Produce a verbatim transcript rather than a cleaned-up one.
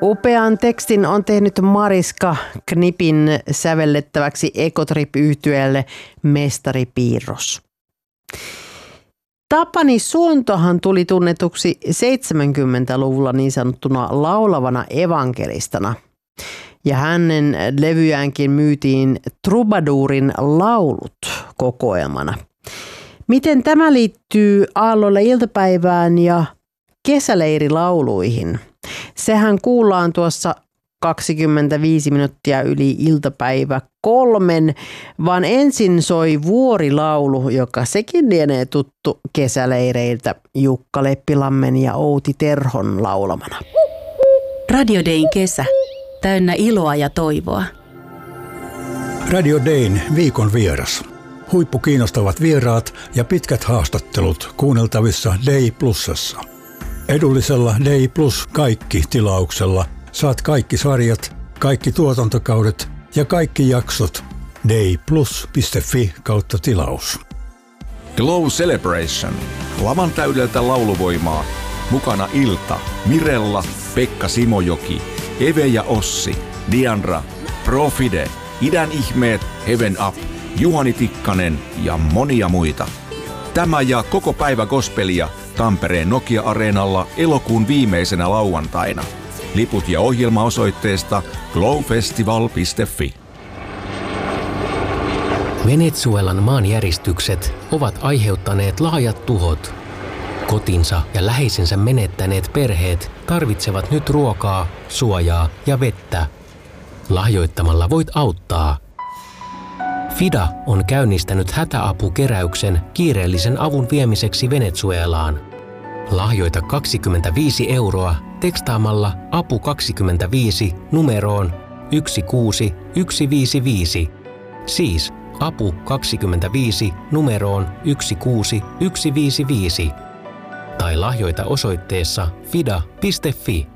Upean tekstin on tehnyt Mariska Knipin sävellettäväksi Ekotrip-yhtyeelle Mestari Piirros. Tapani Suontohan tuli tunnetuksi seitsemänkymmentäluvulla niin sanottuna laulavana evankelistana. Ja hänen levyäänkin myytiin Trubadurin laulut kokoelmana. Miten tämä liittyy Aallolle iltapäivään ja kesäleirilauluihin? Sehän kuullaan tuossa kaksikymmentäviisi minuuttia yli iltapäivä kolmen, vaan ensin soi Vuorilaulu, joka sekin lienee tuttu kesäleireiltä Jukka Leppilammen ja Outi Terhon laulamana. Radio Dayn kesä, täynnä iloa ja toivoa. Radio Dayn viikon vieras. Huippukiinnostavat vieraat ja pitkät haastattelut kuunneltavissa Day Plusassa. Edullisella Day Plus kaikki tilauksella saat kaikki sarjat, kaikki tuotantokaudet ja kaikki jaksot dayplus piste fi kautta tilaus. Glow Celebration. Lavan täydeltä lauluvoimaa. Mukana Ilta, Mirella, Pekka Simojoki, Eve ja Ossi, Diandra, Profide, Idän ihmeet, Heaven Up, Juhani Tikkanen ja monia muita. Tämä ja koko päivä gospelia Tampereen Nokia-areenalla elokuun viimeisenä lauantaina. Liput ja ohjelma osoitteesta glowfestival piste fi. Venezuelan maanjäristykset ovat aiheuttaneet laajat tuhot. Kotinsa ja läheisensä menettäneet perheet tarvitsevat nyt ruokaa, suojaa ja vettä. Lahjoittamalla voit auttaa. FIDA on käynnistänyt hätäapukeräyksen kiireellisen avun viemiseksi Venezuelaan. Lahjoita kaksikymmentäviisi euroa tekstaamalla apu kaksikymmentäviisi numeroon yksi kuusi yksi viisi viisi. Siis apu kaksikymmentäviisi numeroon yksi kuusi yksi viisi viisi. Tai lahjoita osoitteessa fida piste fi.